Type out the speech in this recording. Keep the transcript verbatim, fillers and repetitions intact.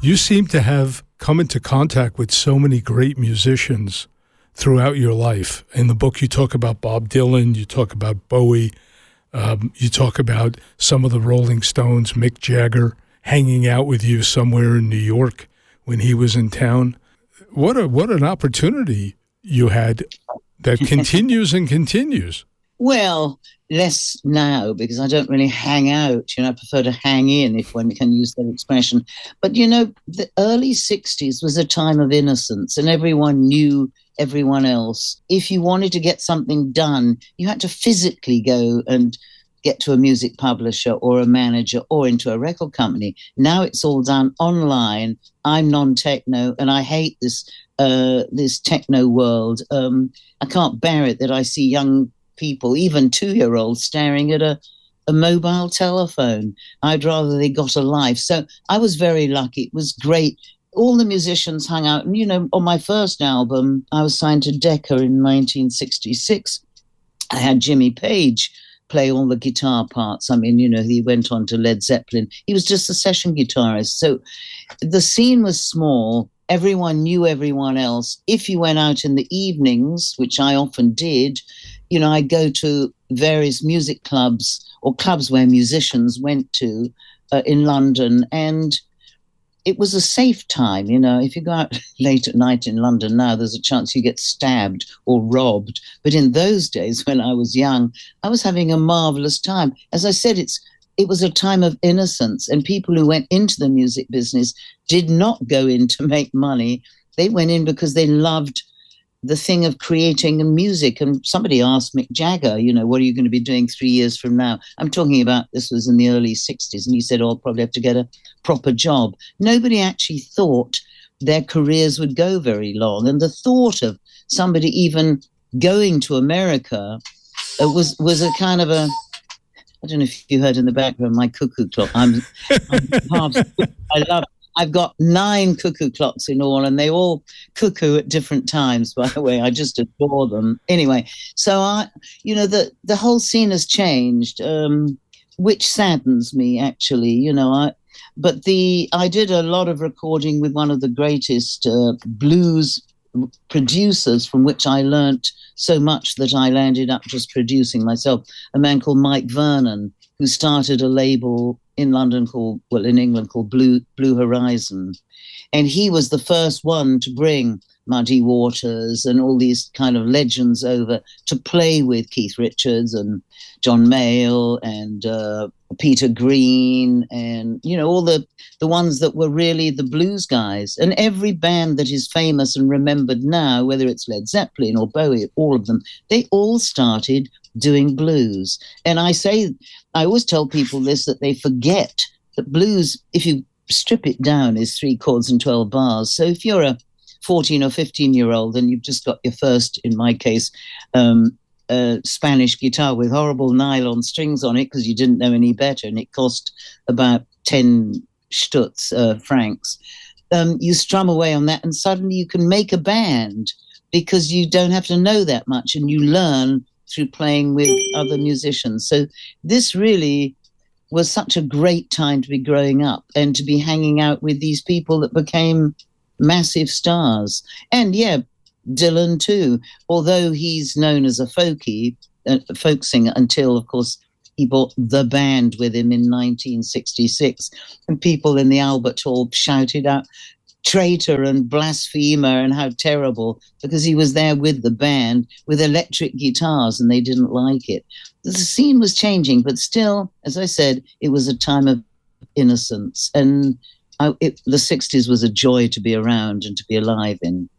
You seem to have come into contact with so many great musicians throughout your life. In the book, you talk about Bob Dylan, you talk about Bowie, um, you talk about some of the Rolling Stones, Mick Jagger, hanging out with you somewhere in New York when he was in town. What a what an opportunity you had that continues and continues. Well, less now because I don't really hang out. You know, I prefer to hang in, if one can use that expression. But, you know, the early sixties was a time of innocence and everyone knew everyone else. If you wanted to get something done, you had to physically go and get to a music publisher or a manager or into a record company. Now it's all done online. I'm non-techno and I hate this uh, this techno world. Um, I can't bear it that I see young people, even two-year-olds, staring at a, a mobile telephone. I'd rather they got a life. So I was very lucky. It was great. All the musicians hung out. And, you know, on my first album, I was signed to Decca in nineteen sixty-six. I had Jimmy Page play all the guitar parts. I mean, you know, he went on to Led Zeppelin. He was just a session guitarist. So the scene was small. Everyone knew everyone else. If you went out in the evenings, which I often did, you know, I'd go to various music clubs or clubs where musicians went to uh, in London. And it was a safe time. You know, if you go out late at night in London now, there's a chance you get stabbed or robbed. But in those days, when I was young, I was having a marvelous time. As I said, it's it was a time of innocence, and people who went into the music business did not go in to make money. They went in because they loved the thing of creating music. And somebody asked Mick Jagger, you know, what are you going to be doing three years from now? I'm talking about, this was in the early sixties. And he said, oh, I'll probably have to get a proper job. Nobody actually thought their careers would go very long. And the thought of somebody even going to America uh, was, was a kind of a, I don't know if you heard in the background, my cuckoo clock. I'm, I'm half, I love I've got nine cuckoo clocks in all, and they all cuckoo at different times, by the way. I just adore them. Anyway, so, I, you know, the, the whole scene has changed, um, which saddens me, actually. You know, I, but the I did a lot of recording with one of the greatest uh, blues producers, from which I learnt so much that I landed up just producing myself, a man called Mike Vernon, who started a label in London called, well, in England called Blue Blue Horizon. And he was the first one to bring Muddy Waters and all these kind of legends over to play with Keith Richards and John Mayall and uh, Peter Green and, you know, all the, the ones that were really the blues guys. And every band that is famous and remembered now, whether it's Led Zeppelin or Bowie, all of them, they all started doing blues. And I say, I always tell people this, that they forget that blues, if you strip it down, is three chords and twelve bars. So if you're a fourteen or fifteen year old and you've just got your first, in my case, um, uh, Spanish guitar with horrible nylon strings on it because you didn't know any better, and it cost about ten stutz, uh, francs, um, you strum away on that and suddenly you can make a band because you don't have to know that much, and you learn through playing with other musicians. So this really was such a great time to be growing up and to be hanging out with these people that became massive stars. And yeah, Dylan too, although he's known as a folkie, uh, folk singer, until of course he brought the band with him in nineteen sixty-six, and people in the Albert Hall shouted out traitor and blasphemer and how terrible, because he was there with the band with electric guitars and they didn't like it. The scene was changing, but still, as I said, it was a time of innocence, and I, it, the sixties was a joy to be around and to be alive in.